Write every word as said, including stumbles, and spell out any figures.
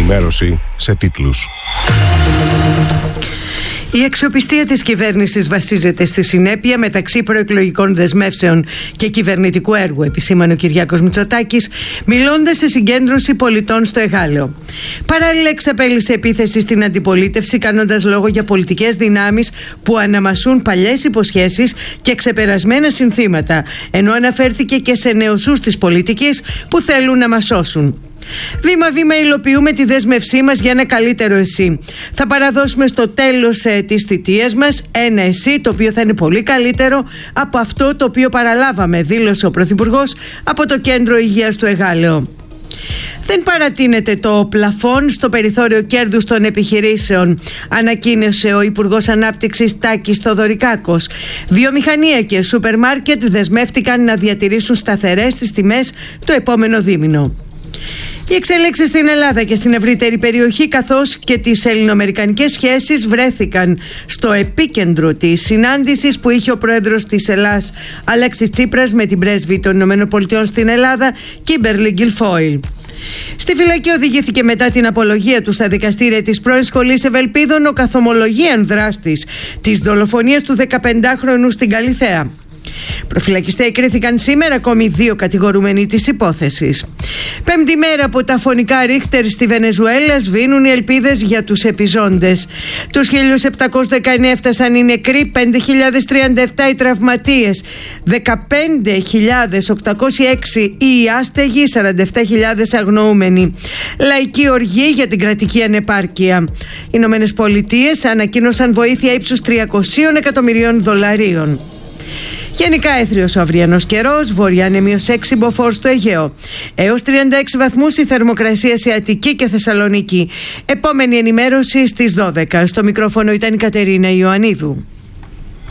ενημέρωση σε τίτλους. Η αξιοπιστία της κυβέρνησης βασίζεται στη συνέπεια μεταξύ προεκλογικών δεσμεύσεων και κυβερνητικού έργου, επισήμανε ο Κυριάκος Μητσοτάκης, μιλώντας σε συγκέντρωση πολιτών στο Εγάλεο. Παράλληλα, εξαπέλυσε επίθεση στην αντιπολίτευση, κάνοντας λόγο για πολιτικές δυνάμεις που αναμασούν παλιές υποσχέσεις και ξεπερασμένα συνθήματα, ενώ αναφέρθηκε και σε νεοσούς της πολιτικής που θέλουν να μας σώσουν. Βήμα-βήμα υλοποιούμε τη δέσμευσή μας για ένα καλύτερο εσύ. Θα παραδώσουμε στο τέλος ε, της θητείας μας ένα εσύ το οποίο θα είναι πολύ καλύτερο από αυτό το οποίο παραλάβαμε, δήλωσε ο Πρωθυπουργός από το Κέντρο Υγείας του Εγάλεο. Δεν παρατείνεται το πλαφόν στο περιθώριο κέρδους των επιχειρήσεων, ανακοίνωσε ο Υπουργός Ανάπτυξης Τάκης Θοδωρικάκος. Βιομηχανία και σούπερ μάρκετ δεσμεύτηκαν να διατηρήσουν σταθερές τις τιμές το επόμενο δίμηνο. Οι εξελίξεις στην Ελλάδα και στην ευρύτερη περιοχή καθώς και τις ελληνοαμερικανικές σχέσεις βρέθηκαν στο επίκεντρο της συνάντησης που είχε ο πρόεδρος της Ελλάδας Αλέξης Τσίπρας με την πρέσβη των ΗΠΑ στην Ελλάδα, Κίμπερλι Γκιλφόιλ. Στη φυλακή οδηγήθηκε μετά την απολογία του στα δικαστήρια της πρώην Σχολής Ευελπίδων ο καθομολογίαν δράστης της δολοφονίας του δεκαπεντάχρονου στην Καλιθέα. Προφυλακιστέ κρίθηκαν σήμερα ακόμη δύο κατηγορούμενοι της υπόθεσης. Πέμπτη μέρα από τα φωνικά Ρίχτερ στη Βενεζουέλα σβήνουν οι ελπίδες για τους επιζώντες. Τους χίλια επτακόσιοι δεκαεννέα έφτασαν οι νεκροί, πέντε χιλιάδες τριάντα επτά οι τραυματίες, δεκαπέντε χιλιάδες οκτακόσιοι έξι οι άστεγοι, σαράντα επτά χιλιάδες αγνοούμενοι. Λαϊκή οργή για την κρατική ανεπάρκεια. Οι Ηνωμένες Πολιτείες ανακοίνωσαν βοήθεια ύψους τριακόσια εκατομμυρίων δολαρίων. Γενικά έθριος ο αυριανός καιρός, βορειάνεμιος έξι μποφόρ στο Αιγαίο. Έως τριάντα έξι βαθμούς η θερμοκρασία σε Αττική και Θεσσαλονίκη. Επόμενη ενημέρωση στις δώδεκα. Στο μικρόφωνο ήταν η Κατερίνα Ιωαννίδου.